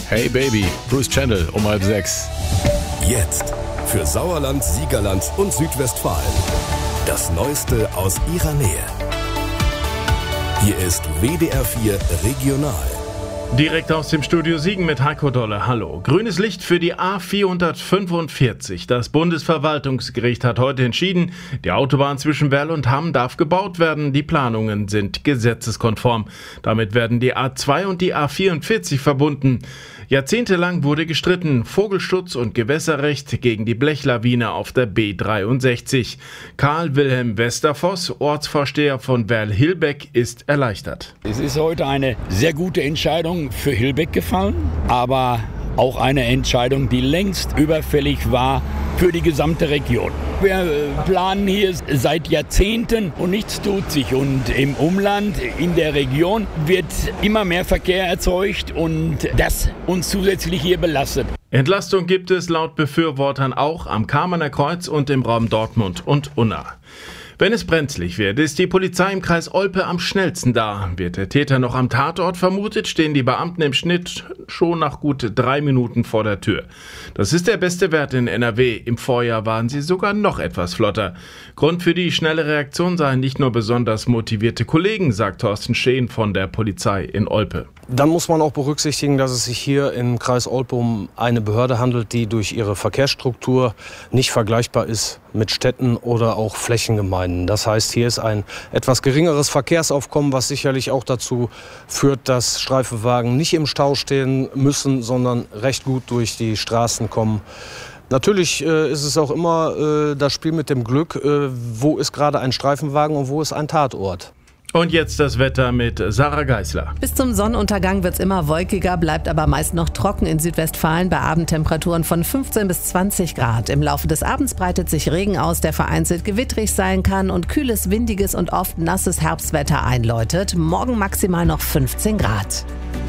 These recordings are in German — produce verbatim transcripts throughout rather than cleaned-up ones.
Hey Baby, Bruce Chandler um halb sechs. Jetzt für Sauerland, Siegerland und Südwestfalen. Das Neueste aus ihrer Nähe. Hier ist W D R vier Regional. Direkt aus dem Studio Siegen mit Heiko Dolle. Hallo. Grünes Licht für die A vierhundertfünfundvierzig. Das Bundesverwaltungsgericht hat heute entschieden, die Autobahn zwischen Werl und Hamm darf gebaut werden. Die Planungen sind gesetzeskonform. Damit werden die A zwei und die A vierundvierzig verbunden. Jahrzehntelang wurde gestritten, Vogelschutz und Gewässerrecht gegen die Blechlawine auf der B dreiundsechzig. Karl Wilhelm Westervoss, Ortsvorsteher von Werl-Hilbeck, ist erleichtert. Es ist heute eine sehr gute Entscheidung für Hilbeck gefallen, aber auch eine Entscheidung, die längst überfällig war für die gesamte Region. Wir planen hier seit Jahrzehnten und nichts tut sich. Und im Umland, in der Region, wird immer mehr Verkehr erzeugt und das uns zusätzlich hier belastet. Entlastung gibt es laut Befürwortern auch am Kamener Kreuz und im Raum Dortmund und Unna. Wenn es brenzlig wird, ist die Polizei im Kreis Olpe am schnellsten da. Wird der Täter noch am Tatort vermutet, stehen die Beamten im Schnitt schon nach gut drei Minuten vor der Tür. Das ist der beste Wert in N R W. Im Vorjahr waren sie sogar noch etwas flotter. Grund für die schnelle Reaktion seien nicht nur besonders motivierte Kollegen, sagt Thorsten Scheen von der Polizei in Olpe. Dann muss man auch berücksichtigen, dass es sich hier im Kreis Olpe um eine Behörde handelt, die durch ihre Verkehrsstruktur nicht vergleichbar ist mit Städten oder auch Flächengemeinden. Das heißt, hier ist ein etwas geringeres Verkehrsaufkommen, was sicherlich auch dazu führt, dass Streifenwagen nicht im Stau stehen müssen, sondern recht gut durch die Straßen kommen. Natürlich äh, ist es auch immer äh, das Spiel mit dem Glück, äh, wo ist gerade ein Streifenwagen und wo ist ein Tatort. Und jetzt das Wetter mit Sarah Geisler. Bis zum Sonnenuntergang wird es immer wolkiger, bleibt aber meist noch trocken in Südwestfalen bei Abendtemperaturen von fünfzehn bis zwanzig Grad. Im Laufe des Abends breitet sich Regen aus, der vereinzelt gewittrig sein kann und kühles, windiges und oft nasses Herbstwetter einläutet. Morgen maximal noch fünfzehn Grad.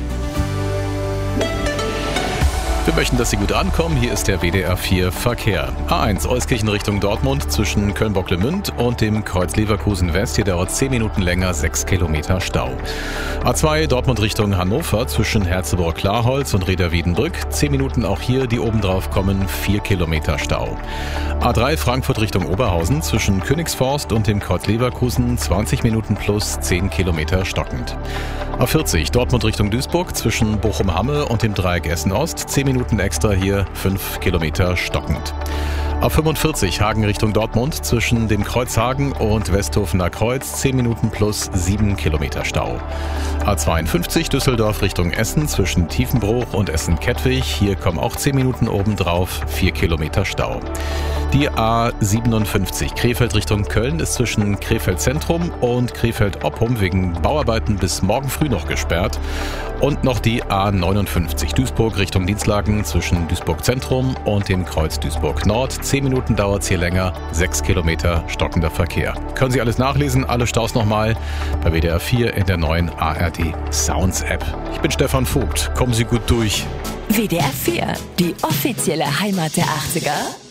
Wir möchten, dass Sie gut ankommen. Hier ist der W D R vier Verkehr. A eins Euskirchen Richtung Dortmund zwischen Köln-Bocklemünd und dem Kreuz Leverkusen West. Hier dauert zehn Minuten länger, sechs Kilometer Stau. A zwei Dortmund Richtung Hannover zwischen Herzeburg-Klarholz und Reda-Wiedenbrück. zehn Minuten auch hier, die obendrauf kommen, vier Kilometer Stau. A drei Frankfurt Richtung Oberhausen zwischen Königsforst und dem Kreuz Leverkusen. zwanzig Minuten plus zehn Kilometer stockend. A vierzig Dortmund Richtung Duisburg zwischen Bochum-Hamme und dem Dreieck Essen-Ost. zehn Minuten extra hier, fünf Kilometer stockend. A fünfundvierzig Hagen Richtung Dortmund zwischen dem Kreuz Hagen und Westhofener Kreuz, zehn Minuten plus sieben Kilometer Stau. A zweiundfünfzig Düsseldorf Richtung Essen zwischen Tiefenbruch und Essen-Kettwig, hier kommen auch zehn Minuten obendrauf, vier Kilometer Stau. Die A siebenundfünfzig Krefeld Richtung Köln ist zwischen Krefeld Zentrum und Krefeld Oppum wegen Bauarbeiten bis morgen früh noch gesperrt. Und noch die A neunundfünfzig Duisburg Richtung Dienstlaken zwischen Duisburg Zentrum und dem Kreuz Duisburg Nord. zehn Minuten dauert es hier länger, sechs Kilometer stockender Verkehr. Können Sie alles nachlesen, alle Staus nochmal bei W D R vier in der neuen A R D Sounds App. Ich bin Stefan Vogt, kommen Sie gut durch. W D R vier, die offizielle Heimat der achtziger.